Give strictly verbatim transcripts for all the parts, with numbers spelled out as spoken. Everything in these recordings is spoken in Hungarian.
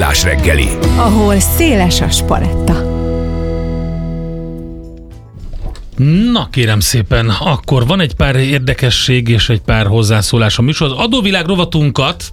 Millás reggeli, ahol széles a spaletta. Na kérem szépen, akkor van egy pár érdekesség és egy pár hozzászólás a műsor. Az adóvilág rovatunkat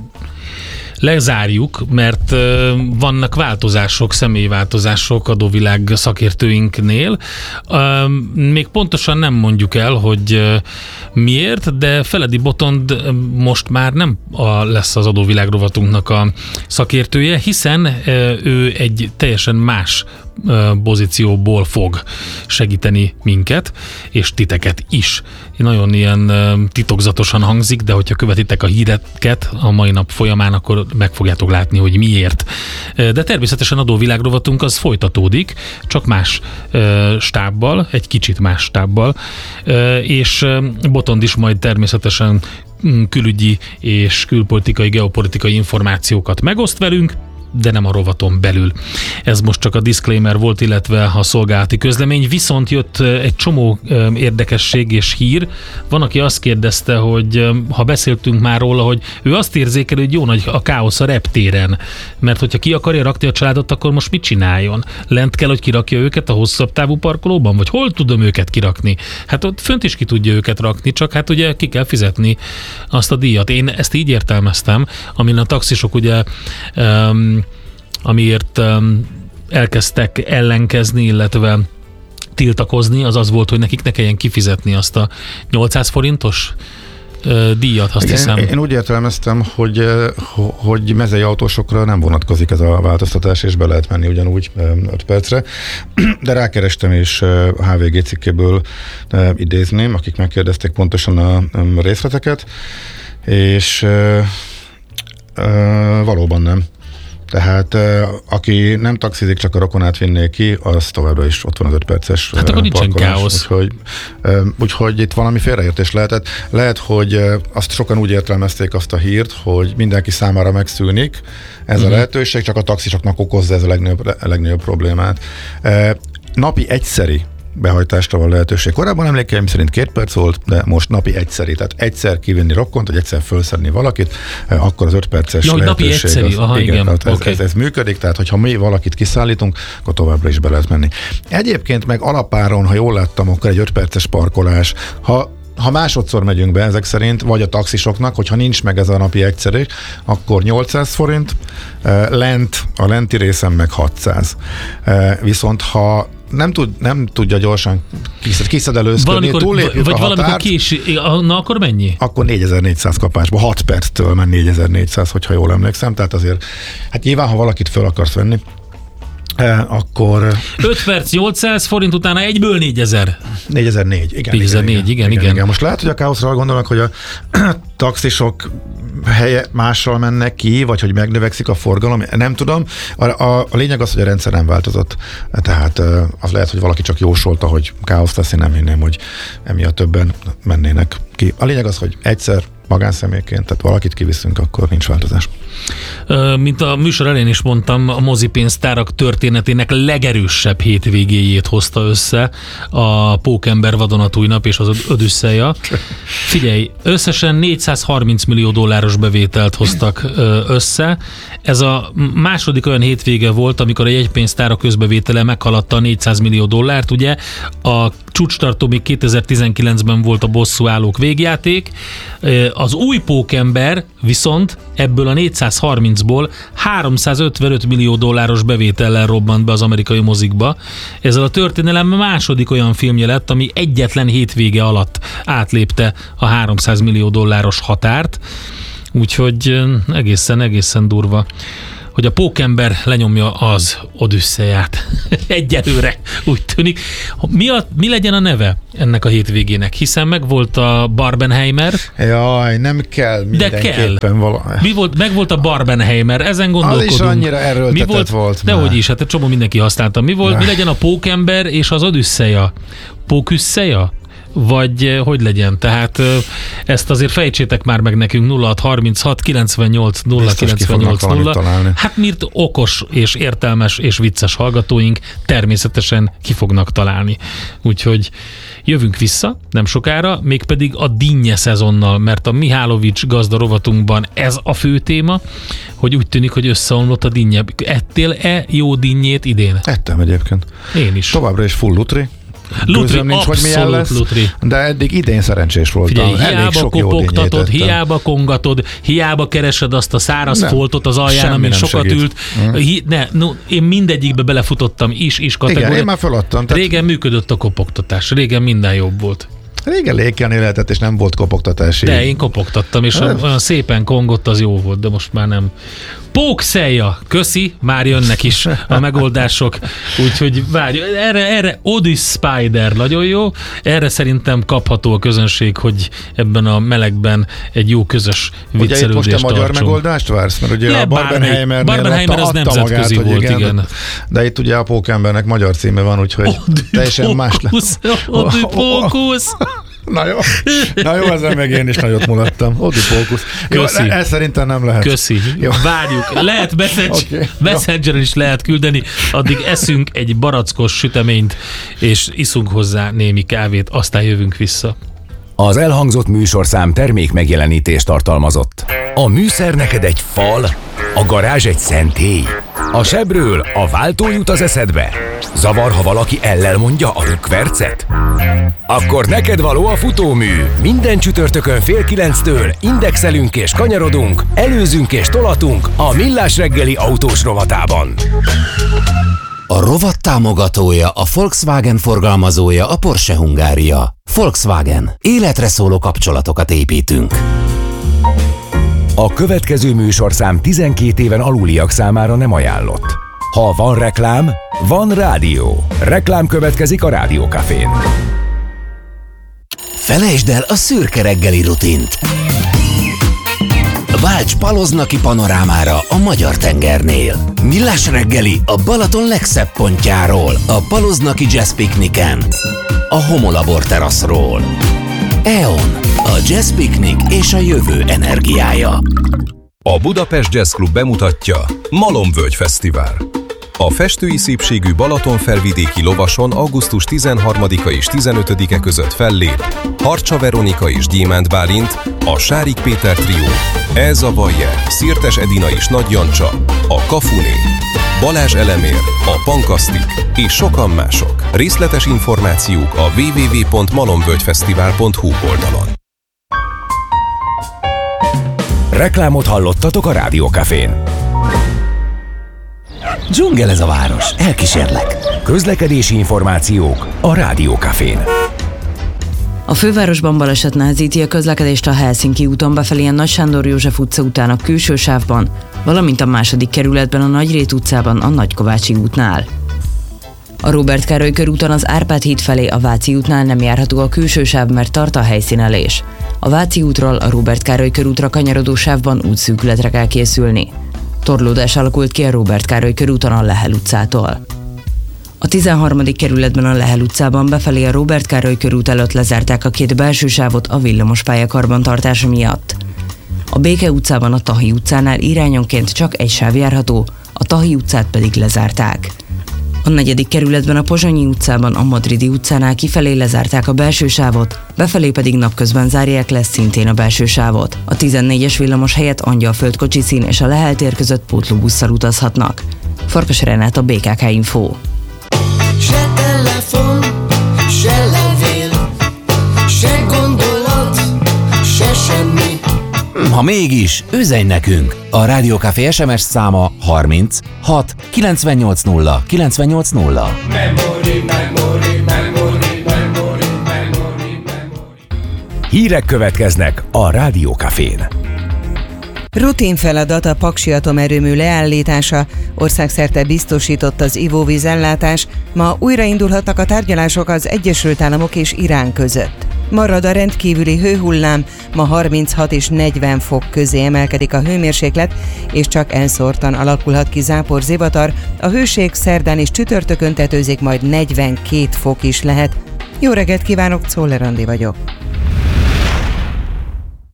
lezárjuk, mert uh, vannak változások, személyváltozások adóvilág szakértőinknél. Uh, még pontosan nem mondjuk el, hogy uh, miért, de Feledi Botond uh, most már nem a, lesz az adóvilág rovatunknak a szakértője, hiszen uh, ő egy teljesen más uh, pozícióból fog segíteni minket, és titeket is. Nagyon ilyen uh, titokzatosan hangzik, de hogyha követitek a híreket a mai nap folyamán, akkor meg fogjátok látni, hogy miért. De természetesen adóvilág rovatunk az folytatódik, csak más uh, stábbal, egy kicsit más stábbal, uh, és uh, Botond is majd természetesen um, külügyi és külpolitikai, geopolitikai információkat megoszt velünk, de nem a rovaton belül. Ez most csak a disclaimer volt, illetve a szolgálati közlemény, viszont jött egy csomó érdekesség és hír. Van, aki azt kérdezte, hogy ha beszéltünk már róla, hogy ő azt érzékeli, hogy jó nagy a káosz a reptéren, mert hogyha ki akarja rakni a családot, akkor most mit csináljon? Lent kell, hogy kirakja őket a hosszabb távú parkolóban? Vagy hol tudom őket kirakni? Hát ott fönt is ki tudja őket rakni, csak hát ugye ki kell fizetni azt a díjat. Én ezt így értelmeztem, amin a taxisok ugye um, amiért um, elkezdtek ellenkezni, illetve tiltakozni, az az volt, hogy nekik ne kelljen kifizetni azt a nyolcszáz forintos uh, díjat, azt Igen, hiszem. Én úgy értelmeztem, hogy, hogy mezei autósokra nem vonatkozik ez a változtatás, és be lehet menni ugyanúgy öt percre. De rákerestem, és há vé gé cikkéből idézném, akik megkérdezték pontosan a részleteket, és uh, uh, valóban nem. Tehát aki nem taxizik, csak a rokonát vinné ki, az továbbra is ott van az öt perces hát akkor nincsen káosz. Úgyhogy, úgyhogy itt valami félreértés lehetett. Lehet, hogy azt sokan úgy értelmezték azt a hírt, hogy mindenki számára megszűnik ez uh-huh. a lehetőség, csak a taxisoknak okozza ez a legnagyobb, a legnagyobb problémát. Napi egyszeri behajtásra van lehetőség. Korábban emlékeim szerint két perc volt, de most napi egyszeri. Tehát egyszer kivinni rokkont, vagy egyszer felszedni valakit, akkor az öt perces ja, lehetőség. Napi egyszeri, az, aha, igen. igen. Ez, okay. ez, ez működik, tehát hogyha mi valakit kiszállítunk, akkor továbbra is be lehet menni. Egyébként meg alapáron, ha jól láttam, akkor egy öt perces parkolás, ha Ha másodszor megyünk be ezek szerint, vagy a taxisoknak, hogyha nincs meg ez a napi egyszerű, akkor nyolcszáz forint, lent, a lenti részen meg hatszáz. Viszont ha nem, tud, nem tudja gyorsan kiszedelőzködni, túllépjük vagy a határt, valamikor kés, na akkor mennyi? Akkor négyezer-négyszáz kapásba, hat perctől menni négyezer-négyszáz, hogyha jól emlékszem, tehát azért, hát nyilván, ha valakit föl akarsz venni, Eh, akkor... öt perc nyolcszáz forint, utána egyből négyezer. négyezer-négy, igen. négyezer-négy, igen, igen, igen, igen. Most lehet, hogy a káoszra gondolnak, hogy a taxisok helye mással mennek ki, vagy hogy megnövekszik a forgalom, nem tudom. A, a, a lényeg az, hogy a rendszer nem változott. Tehát az lehet, hogy valaki csak jósolta, hogy káosz lesz, én nem hinném, hogy emiatt többen mennének ki. A lényeg az, hogy egyszer magánszemélyként, tehát valakit kiviszünk, akkor nincs változás. Mint a műsor elején is mondtam, a mozipénztárak történetének legerősebb hétvégéjét hozta össze a Pókember vadonatúj nap és az Odüsszeja. Figyelj, összesen négyszázharminc millió dolláros bevételt hoztak össze. Ez a második olyan hétvége volt, amikor a jegypénztárak közbevétele meghaladta a négyszáz millió dollárt. Ugye a csúcstartó még kétezer-tizenkilencben volt a bosszúállók végjáték. Az új Pókember viszont ebből a négyszázharmincból háromszázötvenöt millió dolláros bevétellel robbant be az amerikai mozikba. Ezzel a történelem második olyan filmje lett, ami egyetlen hétvége alatt átlépte a háromszáz millió dolláros határt. Úgyhogy egészen, egészen durva, hogy a Pókember lenyomja az Odüsszeját. Egyelőre úgy tűnik. Mi, a, mi legyen a neve ennek a hétvégének? Hiszen megvolt a Barbenheimer. Jaj, nem kell mindenképpen. De kell. Vala... Mi volt, megvolt a Barbenheimer, ezen gondolkodunk. Az is annyira erőltetett mi volt, volt. De hogy is, hát egy csomó mindenki használta. Mi volt, mi legyen a Pókember és az Odüsszeja? Póküsszeja? Vagy hogy legyen? Tehát ezt azért fejtsétek már meg nekünk nulla hat harminchat kilencvennyolc nulla kilencvennyolc nulla. Hát miért okos és értelmes és vicces hallgatóink természetesen ki fognak találni. Úgyhogy jövünk vissza nem sokára, mégpedig a dinnye szezonnal, mert a Mihálovics gazda rovatunkban ez a fő téma, hogy úgy tűnik, hogy összeomlott a dinnye. Ettél-e jó dinnyét idén? Ettem egyébként. Én is. Továbbra is full lutri. Lutri, nincs, hogy milyen lesz, lutri. de eddig idén szerencsés voltam. Figyelj, Elég hiába sok jó kopogtatod, hiába kongatod, hiába keresed azt a száraz nem, foltot az alján, ami sokat segít. ült. Mm. Hi, ne, no, én mindegyikbe belefutottam is, is kategóriát. Igen, én már feladtam. Tehát... Régen működött a kopogtatás, régen minden jobb volt. Régen lékelni lehetett, és nem volt kopogtatási. De én kopogtattam, és olyan szépen kongott, az jó volt, de most már nem. Pókszelja, köszi, már jönnek is a megoldások, úgyhogy várj, erre, erre Odis Spider nagyon jó, erre szerintem kapható a közönség, hogy ebben a melegben egy jó közös viccelődést tartsunk. Ugye itt most a magyar megoldást vársz? Mert ugye Le, a Barbenheimernél Barbenheimer az nemzetközi magát, volt, igen. igen. De itt ugye a Pókembernek magyar címe van, úgyhogy teljesen más lesz. Odipókusz! Na jó, na jó, ezzel meg én is nagyot mulattam. Odipókusz. Köszi. Ez szerintem nem lehet. Köszi. Jó. Várjuk. Lehet messenger, okay. Messengeren is lehet küldeni, addig eszünk egy barackos süteményt, és iszunk hozzá némi kávét, aztán jövünk vissza. Az elhangzott műsorszám termék megjelenítést tartalmazott. A műszer neked egy fal, a garázs egy szentély. A sebről a váltó jut az eszedbe. Zavar, ha valaki ellel mondja a rükvercet? Akkor neked való a futómű. Minden csütörtökön fél kilenctől indexelünk és kanyarodunk, előzünk és tolatunk a Millás reggeli autós rovatában. A rovat támogatója, a Volkswagen forgalmazója, a Porsche Hungária. Volkswagen. Életre szóló kapcsolatokat építünk. A következő műsorszám tizenkét éven aluliak számára nem ajánlott. Ha van reklám, van rádió. Reklám következik a Rádiókafén. Felejtsd el a szürke reggeli rutint. Válts Paloznaki panorámára a Magyar-tengernél. Millás reggeli a Balaton legszebb pontjáról, a Paloznaki Jazz Picnicen, a Homolabor teraszról. é o en, a Jazz Picnic és a jövő energiája. A Budapest Jazz Club bemutatja Malomvölgy Fesztivál. A festői szépségű Balaton-felvidéki lovason augusztus tizenharmadika és tizenötödike között fellép Harcsa Veronika és Gyémánt Bálint, a Sárik Péter trió, Elza Bayer, Szirtes Edina és Nagy Jancsa, a Kafuné, Balázs Elemér, a Pankasztik és sokan mások. Részletes információk a double-u double-u double-u pont malomvölgyfesztivál pont hu oldalon. Reklámot hallottatok a Rádiókafén. Dzsungel ez a város, elkísérlek. Közlekedési információk a Rádiókafén. A fővárosban baleset nehezíti a közlekedést a Helsinki úton befelé a Nagy Sándor József utca után a külső sávban, valamint a második kerületben a Nagyrét utcában a Nagykovácsi útnál. A Róbert Károly körúton az Árpád híd felé a Váci útnál nem járható a külső sáv, mert tart a helyszínelés. A Váci útról a Róbert Károly körútra kanyarodó sávban útszűkületre kell készülni. Torlódás alakult ki a Róbert Károly körúton a Lehel utcától. A tizenharmadik kerületben a Lehel utcában befelé a Róbert Károly körút előtt lezárták a két belső sávot a villamospálya karbantartása miatt. A Béke utcában a Tahi utcánál irányonként csak egy sáv járható, a Tahi utcát pedig lezárták. A negyedik kerületben a Pozsonyi utcában a Madridi utcánál kifelé lezárták a belső sávot, befelé pedig napközben zárják le szintén a belső sávot. A tizennégyes villamos helyett Angyalföld kocsiszín és a Lehel tér között pótlóbusszal utazhatnak. Farkas Renát, a bé ká ká Info. Se telefon, se levél, se gondolat, se semmi. Ha mégis, üzenj nekünk! A Rádiókafé es em es száma harminc hat kilencvennyolc nulla kilencvennyolc nulla. Memory, memory, memory, memory, memory, memory. Hírek következnek a Rádiókafén. Rutin feladat a Paksi atomerőmű leállítása, országszerte biztosított az ivóvízellátás, ma újraindulhatnak a tárgyalások az Egyesült Államok és Irán között. Marad a rendkívüli hőhullám, ma harminchat és negyven fok közé emelkedik a hőmérséklet, és csak elszórtan alakulhat ki zápor-zivatar, a hőség szerdán és csütörtökön tetőzik, majd negyvenkét fok is lehet. Jó reggelt kívánok, Czoller Andi vagyok.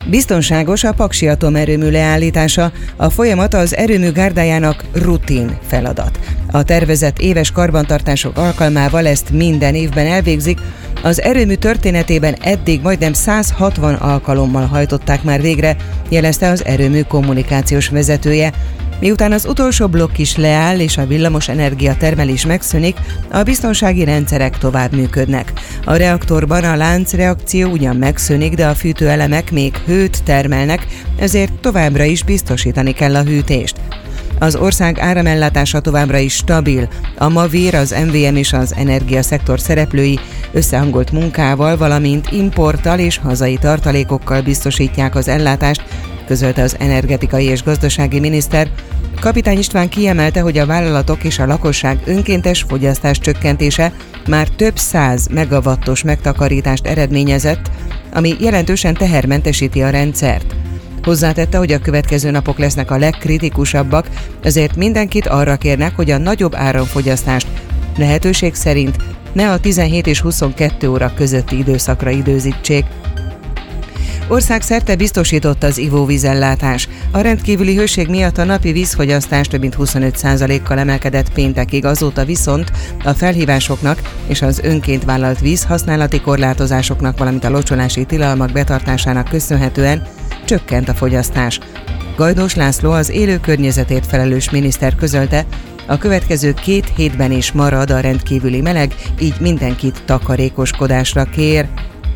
Biztonságos a Paksi atomerőmű leállítása, a folyamat az erőmű gárdájának rutin feladat. A tervezett éves karbantartások alkalmával ezt minden évben elvégzik, az erőmű történetében eddig majdnem száz hatvan alkalommal hajtották már végre, jelezte az erőmű kommunikációs vezetője. Miután az utolsó blokk is leáll és a villamos energia termelés megszűnik, a biztonsági rendszerek tovább működnek. A reaktorban a láncreakció ugyan megszűnik, de a fűtőelemek még hőt termelnek, ezért továbbra is biztosítani kell a hűtést. Az ország áramellátása továbbra is stabil. A Mavír, az em vé em és az energiaszektor szereplői összehangolt munkával, valamint importtal és hazai tartalékokkal biztosítják az ellátást, közölte az energetikai és gazdasági miniszter. Kapitány István kiemelte, hogy a vállalatok és a lakosság önkéntes fogyasztás csökkentése már több száz megawattos megtakarítást eredményezett, ami jelentősen tehermentesíti a rendszert. Hozzátette, hogy a következő napok lesznek a legkritikusabbak, ezért mindenkit arra kérnek, hogy a nagyobb áramfogyasztást lehetőség szerint ne a tizenhét és huszonkettő óra közötti időszakra időzítsék. Országszerte biztosított az ivóvízellátás. A rendkívüli hőség miatt a napi vízfogyasztás több mint huszonöt százalékkal emelkedett péntekig, azóta viszont a felhívásoknak és az önként vállalt vízhasználati korlátozásoknak, valamint a locsolási tilalmak betartásának köszönhetően csökkent a fogyasztás. Gajdós László, az élő környezetért felelős miniszter közölte, a következő két hétben is marad a rendkívüli meleg, így mindenkit takarékoskodásra kér.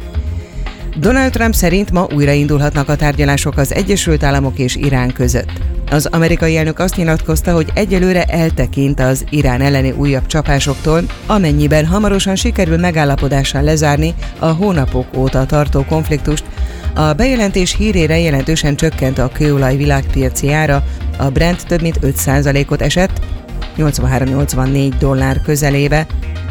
Donald Trump szerint ma újraindulhatnak a tárgyalások az Egyesült Államok és Irán között. Az amerikai elnök azt nyilatkozta, hogy egyelőre eltekint az Irán elleni újabb csapásoktól, amennyiben hamarosan sikerül megállapodással lezárni a hónapok óta tartó konfliktust. A bejelentés hírére jelentősen csökkent a kőolaj világpiaci ára, a Brent több mint öt százalékot esett, nyolcvanhárom-nyolcvannégy dollár közelébe.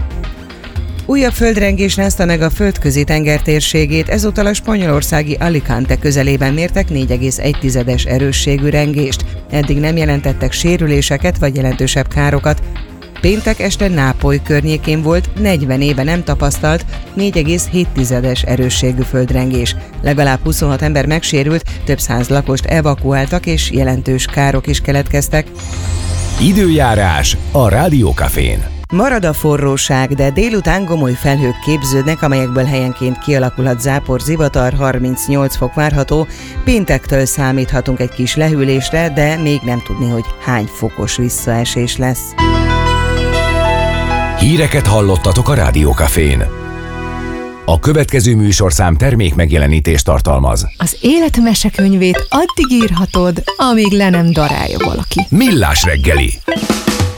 Újabb földrengés rázta meg a földközi tenger térségét, ezúttal a spanyolországi Alicante közelében mértek négy egész egy tizedes erősségű rengést. Eddig nem jelentettek sérüléseket vagy jelentősebb károkat. Péntek este Nápoly környékén volt negyven éve nem tapasztalt négy egész hét tizedes erősségű földrengés. Legalább huszonhat ember megsérült, több száz lakost evakuáltak és jelentős károk is keletkeztek. Időjárás a Rádiókafén. Marad a forróság, de délután gomoly felhők képződnek, amelyekből helyenként kialakulhat zápor, zivatar, harmincnyolc fok várható. Péntektől számíthatunk egy kis lehűlésre, de még nem tudni, hogy hány fokos visszaesés lesz. Híreket hallottatok a Rádiókafén. A következő műsorszám termék megjelenítést tartalmaz. Az élet mesekönyvét addig írhatod, amíg le nem darálja valaki. Millás reggeli.